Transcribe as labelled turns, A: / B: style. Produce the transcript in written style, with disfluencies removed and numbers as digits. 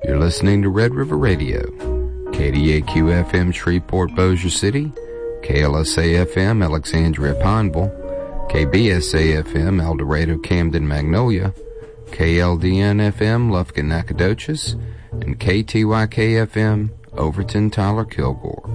A: You're listening to Red River Radio, KDAQ-FM Shreveport Bossier City, KLSA-FM Alexandria Pineville, KBSA-FM El Dorado Camden Magnolia, KLDN-FM Lufkin Nacogdoches, and KTYK-FM Overton Tyler Kilgore.